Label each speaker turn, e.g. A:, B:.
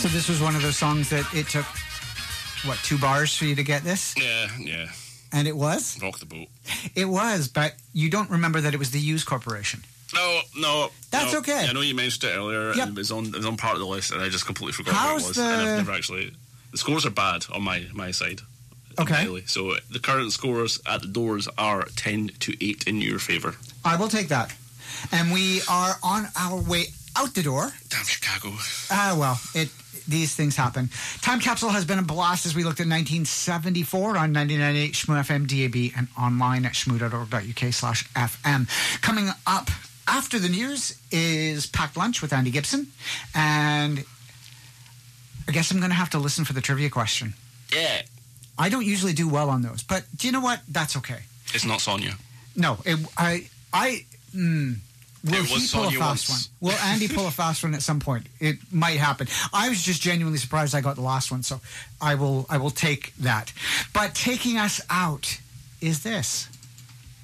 A: So this was one of those songs that it took, what, 2 bars for you to get this?
B: Yeah.
A: And it was?
B: Rock the boat.
A: It was, but you don't remember that it was the Hughes Corporation.
B: No.
A: That's okay.
B: Yeah, I know you mentioned it earlier,
A: Yep.
B: and it was on part of the list, and I just completely forgot what it was.
A: How's
B: And I've never actually... The scores are bad on my side.
A: Okay.
B: Entirely. So the current scores at the doors are 10-8 in your favour.
A: I will take that. And we are on our way out the door.
B: Damn Chicago.
A: Well, these things happen. Time Capsule has been a blast as we looked at 1974 on 99.8 Shmoo FM DAB and online at shmoo.org.uk/FM. Coming up after the news is Packed Lunch with Andy Gibson. And I guess I'm going to have to listen for the trivia question.
B: Yeah.
A: I don't usually do well on those, but do you know what? That's okay.
B: It's not Sonia.
A: No, Will he pull a fast one? Will Andy pull a fast one at some point? It might happen. I was just genuinely surprised I got the last one, so I will take that. But taking us out is this.